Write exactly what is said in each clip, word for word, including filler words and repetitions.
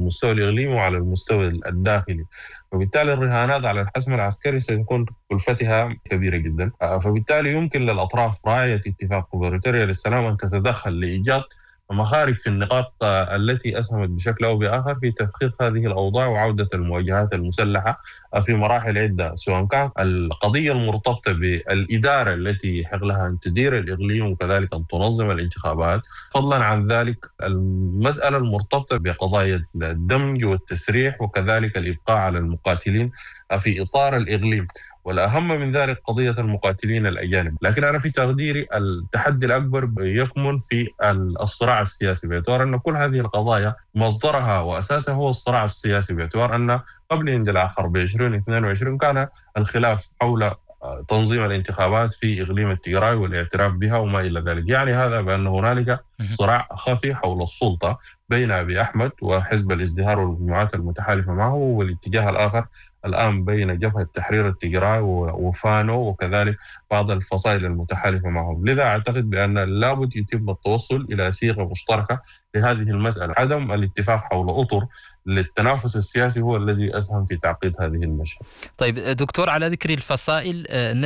المستوى الإقليمي وعلى المستوى الداخلي. فبالتالي الرهانات على الحسم العسكري سيكون كلفتها كبيرة جدا. فبالتالي يمكن للأطراف راعية اتفاق بريطانيا للسلام أن تتدخل لإيجاد مخارج في النقاط التي أسهمت بشكل أو بآخر في تفخيخ هذه الأوضاع وعودة المواجهات المسلحة في مراحل عدة، سواء كان القضية المرتبطة بالإدارة التي يحق لها أن تدير الإقليم وكذلك أن تنظم الانتخابات، فضلا عن ذلك المسألة المرتبطة بقضايا الدمج والتسريح وكذلك الإبقاء على المقاتلين في إطار الإقليم، والأهم من ذلك قضية المقاتلين الأجانب. لكن أنا في تقديري التحدي الأكبر يكمن في الصراع السياسي، باعتبار أن كل هذه القضايا مصدرها وأساسها هو الصراع السياسي، باعتبار أن قبل اندلاع حرب عشرين اثنين وعشرين كان الخلاف حول تنظيم الانتخابات في إقليم التيغراي والاعتراف بها وما إلى ذلك. يعني هذا بأن هنالك صراع خفي حول السلطة بين أبي أحمد وحزب الازدهار والمجموعات المتحالفة معه، والاتجاه الآخر الآن بين جبهة تحرير التيغراي وفانو وكذلك بعض الفصائل المتحالفة معهم. لذا أعتقد بأن لابد يتم التوصل إلى صيغة مشتركة لهذه المسألة. عدم الاتفاق حول أطر للتنافس السياسي هو الذي أسهم في تعقيد هذه المشهد. طيب دكتور، على ذكر الفصائل،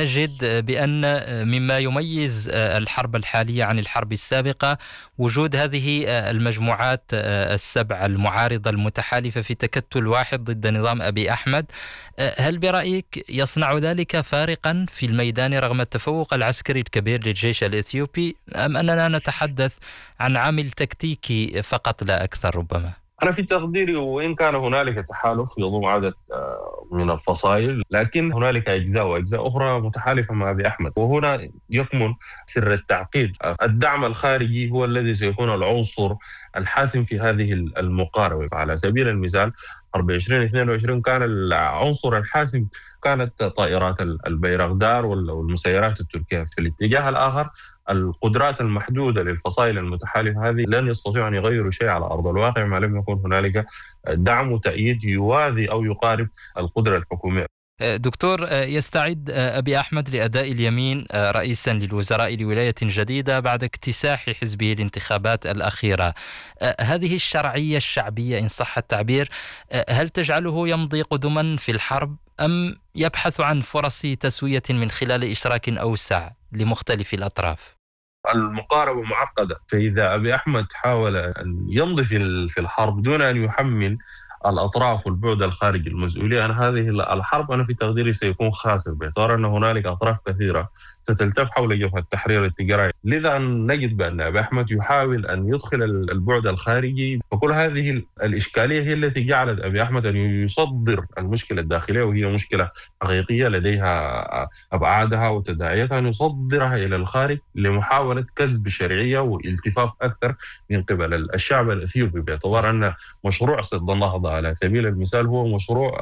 نجد بأن مما يميز الحرب الحالية عن الحرب السابقة وجود هذه المجموعات السبع المعارضة المتحالفة في تكتل واحد ضد نظام أبي أحمد. هل برأيك يصنع ذلك فارقا في الميدان رغم التفوق العسكري الكبير للجيش الإثيوبي، أم أننا نتحدث عن عامل تكتيكي فقط لا أكثر ربما؟ أنا في تقديري وإن كان هنالك تحالف يضم عدد من الفصائل، لكن هنالك أجزاء وأجزاء أخرى متحالفة مع أبي أحمد، وهنا يكمن سر التعقيد. الدعم الخارجي هو الذي سيكون العنصر الحاسم في هذه المقاربة. على سبيل المثال حرب عشرين اثنين وعشرين كان العنصر الحاسم كانت طائرات البيرغدار والمسيرات التركية. في الاتجاه الآخر القدرات المحدودة للفصائل المتحالفة هذه لن يستطيعوا أن يغيروا شيء على أرض الواقع ما لم يكن هنالك دعم وتأييد يوازي أو يقارب القدرة الحكومية. دكتور، يستعد أبي أحمد لأداء اليمين رئيسا للوزراء لولاية جديدة بعد اكتساح حزبه الانتخابات الأخيرة. هذه الشرعية الشعبية إن صح التعبير هل تجعله يمضي قدما في الحرب أم يبحث عن فرص تسوية من خلال إشراك أوسع لمختلف الأطراف؟ المقاربة معقدة، فإذا أبي أحمد حاول أن يمضي في الحرب دون أن يحمل الأطراف والبعد الخارجي المسؤولية عن هذه الحرب، أنا في تقديري سيكون خاسر، باعتبار أن هنالك أطراف كثيرة ستلتف حول جبهة تحرير التيغراي. لذا نجد بأن أبي أحمد يحاول أن يدخل البعد الخارجي، وكل هذه الإشكالية هي التي جعلت أبي أحمد أن يصدر المشكلة الداخلية، وهي مشكلة حقيقية لديها أبعادها وتداعياتها، أن يصدرها إلى الخارج لمحاولة كسب شرعية والتفاف أكثر من قبل الشعب الأثيوبي، باعتبار أن مشروع سد النهضة على سبيل المثال هو مشروع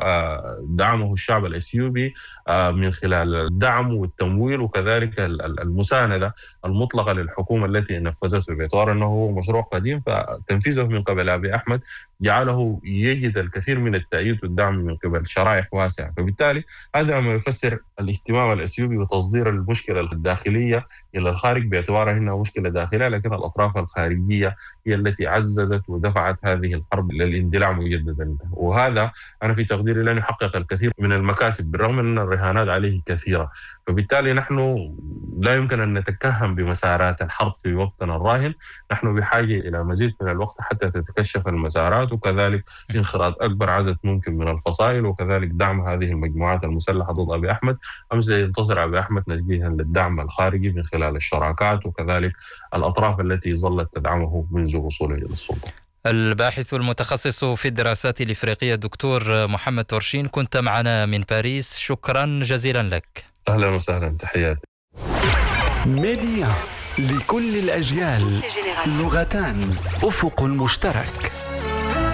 دعمه الشعب الأثيوبي من خلال الدعم والتمويل وكذلك المساندة المطلقة للحكومة التي نفذته، باعتبار أنه هو مشروع قديم، فتنفيذه من قبل أبي أحمد جعله يجد الكثير من التأييد والدعم من قبل شرائح واسعة. فبالتالي هذا ما يفسر الاهتمام الأثيوبي بتصدير المشكلة الداخلية إلى الخارج، باعتبارها أنها مشكلة داخلية، لكن الأطراف الخارجية هي التي عززت ودفعت هذه الحرب للاندلاع مجددا. وهذا أنا في تقديري لن يحقق الكثير من المكاسب بالرغم من أن الرهانات عليه كثيرة. فبالتالي نحن لا يمكن أن نتكهن بمسارات الحرب في وقتنا الراهن، نحن بحاجة إلى مزيد من الوقت حتى تتكشف المسارات، وكذلك انخراط أكبر عدد ممكن من الفصائل، وكذلك دعم هذه المجموعات المسلحة ضد أبي أحمد. أم سينتصر أبي أحمد نتيجة للدعم الخارجي من خلال الشراكات وكذلك الأطراف التي ظلت تدعمه منذ وصوله إلى السلطة. الباحث المتخصص في الدراسات الإفريقية دكتور محمد تورشين، كنت معنا من باريس، شكرا جزيلا لك. أهلا وسهلا، تحياتي. ميديا لكل الأجيال، لغتان، أفق مشترك.